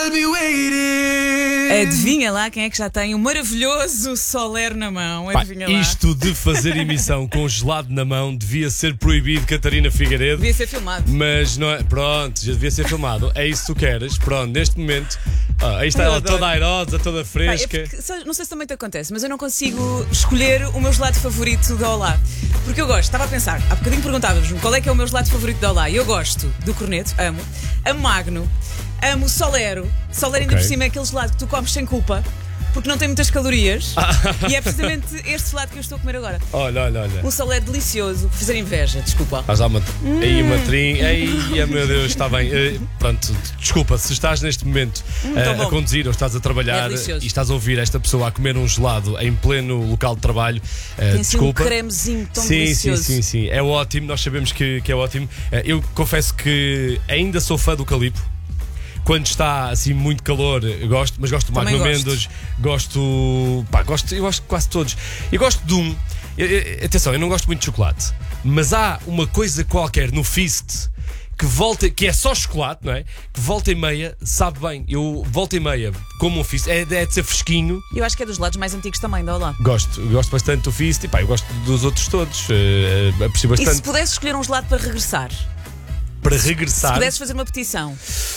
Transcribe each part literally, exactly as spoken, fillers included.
Adivinha lá quem é que já tem um maravilhoso Soler na mão. Adivinha Pá, lá. isto de fazer emissão com gelado na mão devia ser proibido, Catarina Figueiredo. Devia ser filmado. Mas não é. Pronto, já devia ser filmado. É isso que tu queres. Pronto, neste momento. Ah, aí está Eu ela adoro. toda airosa, toda Pá, é fresca. porque, só- não sei se também te acontece, mas eu não consigo escolher o meu gelado favorito da Olá. Porque eu gosto, estava a pensar, há bocadinho perguntávamos-me qual é que é o meu gelado favorito da Olá. E eu gosto do Corneto, amo. Amo Magno, amo Solero. Solero ainda Ok. por cima é aquele gelado que tu comes sem culpa, porque não tem muitas calorias. E é precisamente este gelado que eu estou a comer agora. Olha, olha, olha. Um Solero delicioso, por fazer inveja, desculpa. Estás lá uma. Aí uma trim. Ai, meu Deus, está bem. Eh, pronto, desculpa, se estás neste momento eh, tão bom. a conduzir ou estás a trabalhar É delicioso. e estás a ouvir esta pessoa a comer um gelado em pleno local de trabalho, eh, Tem assim um desculpa. cremezinho tão sim, delicioso. sim, sim, sim. É ótimo, nós sabemos que, que é ótimo. Eh, Eu confesso que ainda sou fã do Calipo. Quando está assim muito calor, eu gosto, mas gosto do Também Magno gosto. Mendes, gosto. Pá, gosto, eu gosto de quase todos. Eu gosto de um. eu- eu- atenção, eu não gosto muito de chocolate, mas há uma coisa qualquer no Feast que volta, que é só chocolate, não é? Que volta e meia sabe bem. Eu volta e meia como um Feast, é, é de ser fresquinho. Eu acho que é dos gelados mais antigos também da Olá. Gosto, gosto bastante do Feast e pá, eu gosto dos outros todos. eh, aprecio E se bastante. pudesse escolher um gelado para regressar? Para Se regressar. pudesses fazer uma petição?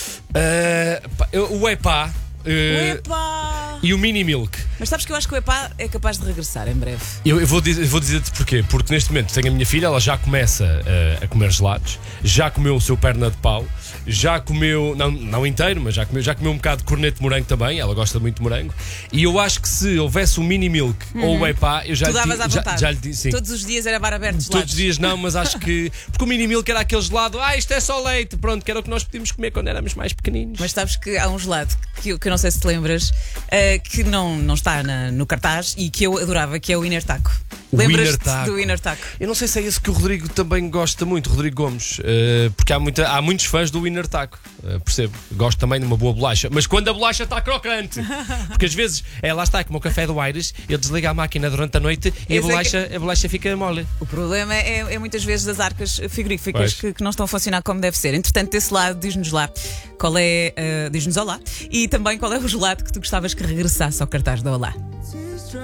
eh, pá, eu- o Epá eh, Epá! e o Mini Milk. Mas sabes que eu acho que o Epá é capaz de regressar em breve. Eu, eu vou, dizer, eu vou dizer-te porquê. Porque neste momento tenho a minha filha, ela já começa eh, a comer gelados, já comeu o seu perna de pau, já comeu, não, não inteiro, mas já comeu, já comeu um bocado de corneto de morango também, ela gosta muito de morango. E eu acho que se houvesse o Mini Milk ou o Epá, eu já Tu lhe davas ti- à já, vontade. já lhe disse sim. Todos os dias era bar aberto de Todos gelados. os dias não, mas acho que. Porque o Mini Milk era aquele gelado, ah, isto é só leite, pronto, que era o que nós podíamos comer quando éramos mais pequeninos. Mas sabes que há um gelado que eu, que eu não sei se te lembras, eh, que não, não está na- no cartaz e que eu adorava, que é o Inner Taco. O Lembras-te Inner Taco. do Inner Taco? Eu não sei se é esse que o Rodrigo também gosta muito, Rodrigo Gomes, eh, porque há, muita, há muitos fãs do Winner Taco, eh, percebo. Gosto também de uma boa bolacha, mas quando a bolacha está crocante, porque às vezes, é, lá está, como o café do Aires, ele desliga a máquina durante a noite e a Esse é bolacha, a bolacha fica mole. O problema é, é muitas vezes das arcas frigoríficas Pois. que, que não estão a funcionar como deve ser. Entretanto, desse lado, diz-nos lá qual é. eh, diz-nos olá. E também qual é o gelado que tu gostavas que regressasse ao cartaz da Olá.